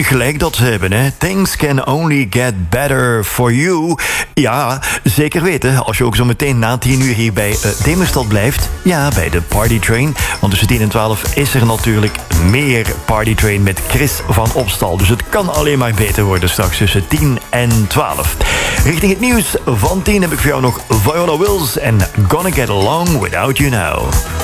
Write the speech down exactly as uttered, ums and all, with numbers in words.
En gelijk dat ze hebben, hè. Things can only get better for you. Ja, zeker weten. Als je ook zo meteen na tien uur hier bij uh, Demerstad blijft. Ja, bij de Party Train. Want tussen tien en twaalf is er natuurlijk meer Party Train met Chris van Opstal. Dus het kan alleen maar beter worden straks tussen tien en twaalf. Richting het nieuws van tien heb ik voor jou nog Viola Wills en Gonna Get Along Without You Now.